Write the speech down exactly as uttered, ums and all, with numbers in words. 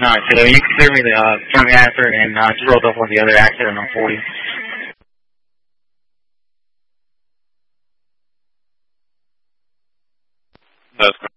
Alright, so you can clear me the uh, front Hanford and uh, just rolled up on the other accident on forty. That's